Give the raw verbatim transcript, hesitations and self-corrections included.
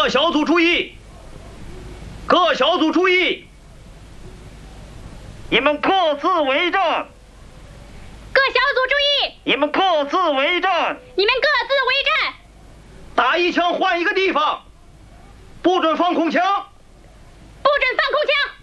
各小组注意！各小组注意！ 你们各自为战！ 各小组注意！ 你们各自为战！ 你们各自为战！ 打一枪换一个地方，不准放空枪！ 不准放空枪！